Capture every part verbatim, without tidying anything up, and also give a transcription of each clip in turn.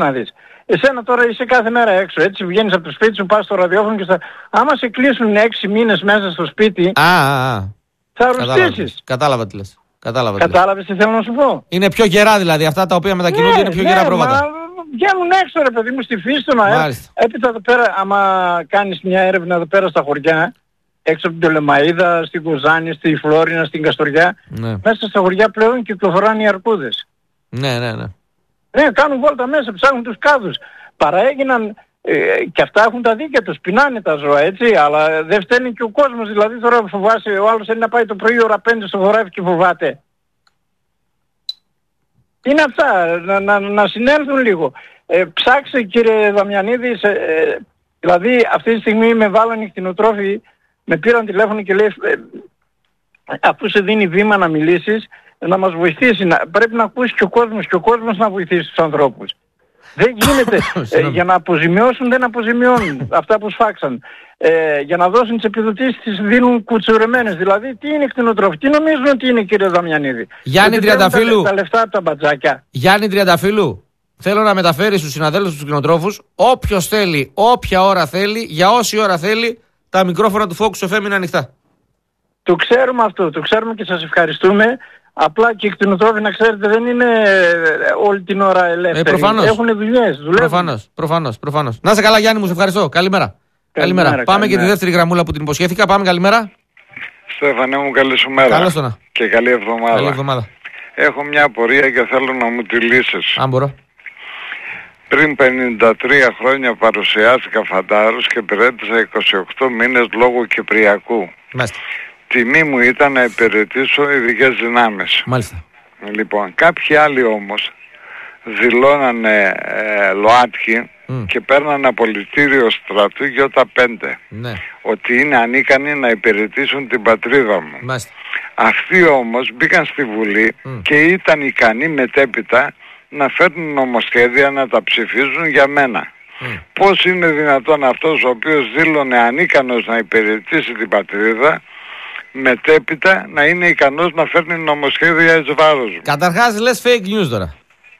να δεις. Εσένα τώρα είσαι κάθε μέρα έξω, έτσι βγαίνεις από το σπίτι σου, πας στο ραδιόφωνο και στα... άμα σε κλείσουν έξι μήνες μέσα στο σπίτι, α, α, α. θα αρρωστήσεις. Κατάλαβα τι λες. Κατάλαβα τι λες. Κατάλαβες τι θέλω να σου πω. Είναι πιο γερά δηλαδή, αυτά τα οποία μετακινούνται ναι, είναι πιο ναι, γερά πρόβατα. Μα, βγαίνουν έξω ρε παιδί μου στη φύση στον αέρα. Έπειτα εδώ πέρα, άμα κάνεις μια έρευνα εδώ πέρα στα χωριά, έξω από την Πτολεμαΐδα, στην Κοζάνη, στη Φλόρινα, στην Καστοριά, ναι. Μέσα στα χωριά πλέον κυκλοφοράνε οι αρκούδες. Ναι, ναι, ναι. Ναι, κάνουν βόλτα μέσα, ψάχνουν τους κάδους. Παραέγιναν, ε, και αυτά έχουν τα δίκαια τους, πεινάνε τα ζώα, έτσι, αλλά δεν φταίνει και ο κόσμος, δηλαδή τώρα φοβάσαι, ο άλλος θέλει να πάει το πρωί ώρα πέντε στο χωράφι και φοβάται. Είναι αυτά, να, να, να συνέλθουν λίγο. Ε, ψάξε κύριε Δαμιανίδη, ε, ε, δηλαδή αυτή τη στιγμή με βάλανε οι κτηνοτρόφοι, με πήραν τηλέφωνο και λέει, ε, αφού σε δίνει βήμα να μιλήσεις, να μας βοηθήσει, να, πρέπει να ακούσει και ο κόσμος και ο κόσμος να βοηθήσει τους ανθρώπους. Δεν γίνεται. ε, για να αποζημιώσουν δεν αποζημιώνουν αυτά που σφάξαν. Ε, για να δώσουν τις επιδοτήσεις τις δίνουν κουτσουρεμένες. Δηλαδή τι είναι κτηνοτρόφοι, τι νομίζουν ότι είναι κύριε Δαμιανίδη. Γιάννη Τριανταφύλου. Τα, τα λεφτά από τα μπατζάκια. Γιάννη Τριανταφύλου. Θέλω να μεταφέρει στους συναδέλφους τους κτηνοτρόφους, όποιος θέλει, όποια ώρα θέλει, για όση ώρα θέλει, τα μικρόφωνα του Focus εφ εμ είναι ανοιχτά. Το ξέρουμε αυτό, το ξέρουμε και σας ευχαριστούμε. Απλά και οι κτηνοτρόφοι, να ξέρετε, δεν είναι όλη την ώρα ελεύθεροι. Ε, Έχουν δουλειές, δουλεύουν. Προφανώς, προφανώς, προφανώς. Να είσαι καλά Γιάννη μου, σε ευχαριστώ. Καλημέρα. Καλημέρα. καλημέρα. Πάμε καλημέρα. Και τη δεύτερη γραμμούλα που την υποσχέθηκα. Πάμε καλημέρα. Στέφανε μου, καλή σου μέρα. Καλώς το να. Και καλή εβδομάδα. Καλή εβδομάδα. Έχω μια απορία και θέλω να μου τη λύσεις. Αν μπορώ. Πριν πενήντα τρία χρόνια παρουσιάστηκα φαντάρος και υπηρέτησα είκοσι οκτώ μήνες λόγω Κυπριακού. Μάλιστα. Τιμή μου ήταν να υπηρετήσω ειδικές δυνάμεις. Μάλιστα. Λοιπόν, κάποιοι άλλοι όμως δηλώνανε ε, ΛΟΑΤΚΙ mm. και παίρνανε απολυτήριο στρατού γιώτα πέντε. Ναι. Ότι είναι ανίκανοι να υπηρετήσουν την πατρίδα μου. Μάλιστα. Αυτοί όμως μπήκαν στη Βουλή mm. και ήταν ικανοί μετέπειτα να φέρνουν νομοσχέδια να τα ψηφίζουν για μένα. Mm. Πώς είναι δυνατόν αυτός ο οποίος δήλωνε ανίκανος να υπηρετήσει την πατρίδα μετέπειτα να είναι ικανός να φέρνει νομοσχέδια εις βάρος μου? Καταρχάς λες fake news τώρα.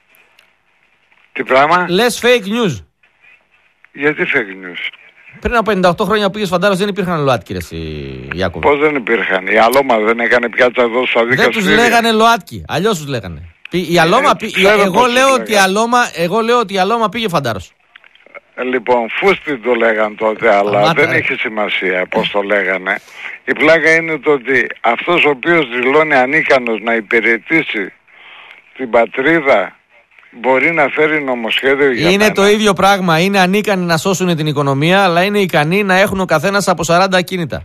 Τι πράγμα? Λες fake news. Γιατί fake news? Πριν από πενήντα οκτώ χρόνια που πήγες φαντάρος δεν υπήρχαν ΛΟΑΤΚΙ, ρε Ιάκωβε. Πώς δεν υπήρχαν? Η Αλώμα δεν έκανε πιάτσα εδώ στα δικαστήρια? Δεν τους λέγανε ΛΟΑΤΚΙ, αλλιώς τους λέγανε. Η Αλώμα, ε, πή... εγώ, λέω ότι η Αλώμα, εγώ λέω ότι η Αλώμα πήγε φαντάρος. Λοιπόν, φούστι το λέγαν τότε, αλλά Αμάτα, δεν έχει σημασία πώς το λέγανε. Η πλάκα είναι το ότι αυτός ο οποίος δηλώνει ανίκανος να υπηρετήσει την πατρίδα μπορεί να φέρει νομοσχέδιο για Είναι μένα. Το ίδιο πράγμα. Είναι ανίκανοι να σώσουν την οικονομία, αλλά είναι ικανοί να έχουν ο καθένας από σαράντα ακίνητα.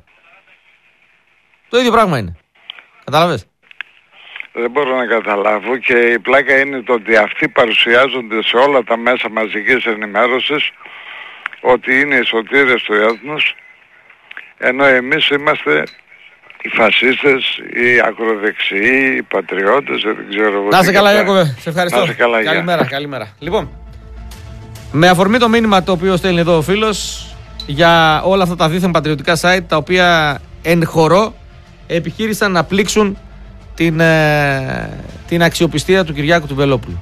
Το ίδιο πράγμα είναι. Κατάλαβες? Δεν μπορώ να καταλάβω και η πλάκα είναι το ότι αυτοί παρουσιάζονται σε όλα τα μέσα μαζικής ενημέρωσης ότι είναι οι σωτήρες του έθνους, ενώ εμείς είμαστε οι φασίστες, οι ακροδεξιοί, οι πατριώτες, δεν ξέρω εγώ. Να σε καλά Ιάκωβε, σε ευχαριστώ. Να σε καλά, καλημέρα, καλημέρα. Λοιπόν, με αφορμή το μήνυμα το οποίο στέλνει εδώ ο φίλος για όλα αυτά τα δίθεν πατριωτικά site τα οποία εν χορό επιχείρησαν να πλήξουν την, ε, την αξιοπιστία του Κυριάκου του Βελόπουλου.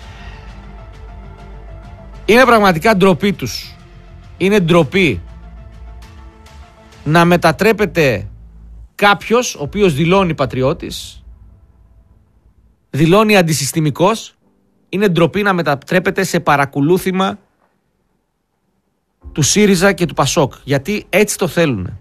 Είναι πραγματικά ντροπή τους. Είναι ντροπή να μετατρέπεται κάποιος ο οποίος δηλώνει πατριώτης, δηλώνει αντισυστημικός, είναι ντροπή να μετατρέπεται σε παρακολούθημα του ΣΥΡΙΖΑ και του ΠΑΣΟΚ, γιατί έτσι το θέλουν.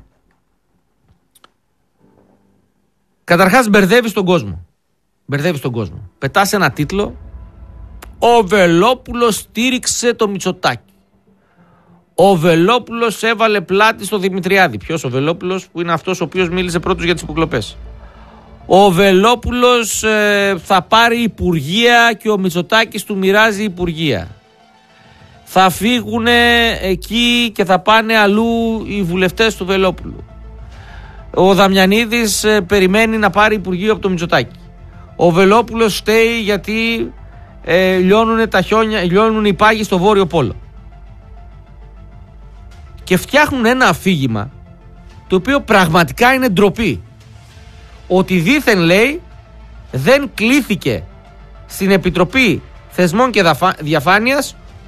Καταρχάς μπερδεύεις τον κόσμο. Μπερδεύεις τον κόσμο. Πετάς ένα τίτλο, ο Βελόπουλος στήριξε το Μητσοτάκη. Ο Βελόπουλος έβαλε πλάτη στο Δημητριάδη. Ποιος ο Βελόπουλος? Που είναι αυτός ο οποίος μίλησε πρώτος για τις υποκλοπές. Ο Βελόπουλος ε, θα πάρει υπουργεία και ο Μητσοτάκης του μοιράζει υπουργεία. Θα φύγουν εκεί και θα πάνε αλλού οι βουλευτές του Βελόπουλου. Ο Δαμιανίδης ε, περιμένει να πάρει υπουργείο από το Μητσοτάκη. Ο Βελόπουλος στέει γιατί ε, λιώνουν τα χιόνια, λιώνουν οι πάγοι στο Βόρειο Πόλο. Και φτιάχνουν ένα αφήγημα το οποίο πραγματικά είναι ντροπή. Ότι δήθεν λέει δεν κλήθηκε στην Επιτροπή Θεσμών και Διαφάνειας